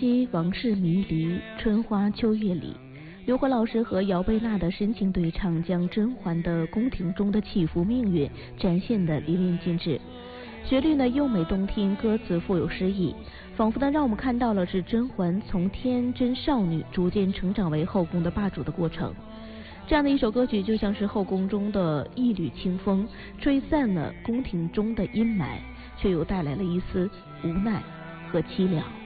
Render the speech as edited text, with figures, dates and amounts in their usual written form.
期往事迷离，春花秋月里。刘欢老师和姚贝娜的深情对唱，将甄嬛的宫廷中的起伏命运展现得淋漓尽致。旋律呢优美动听，歌词富有诗意，仿佛呢让我们看到了是甄嬛从天真少女逐渐成长为后宫的霸主的过程。这样的一首歌曲就像是后宫中的一缕清风，吹散了宫廷中的阴霾，却又带来了一丝无奈和凄凉。